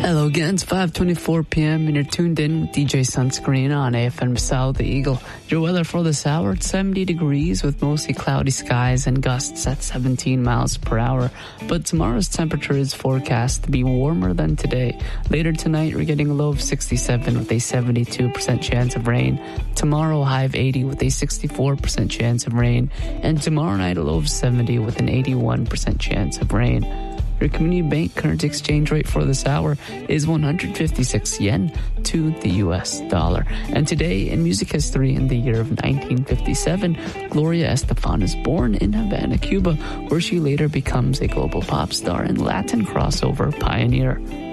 Hello again, it's 5:24 p.m. and you're tuned in with DJ Sunscreen on AFM South the Eagle. Your weather for this hour, it's 70 degrees with mostly cloudy skies and gusts at 17 miles per hour. But tomorrow's temperature is forecast to be warmer than today. Later tonight, we're getting a low of 67 with a 72% chance of rain. Tomorrow, a high of 80 with a 64% chance of rain. And tomorrow night, a low of 70 with an 81% chance of rain. Your Community Bank current exchange rate for this hour is 156 yen to the US dollar. And today in music history, in the year of 1957, Gloria Estefan is born in Havana, Cuba, where she later becomes a global pop star and Latin crossover pioneer.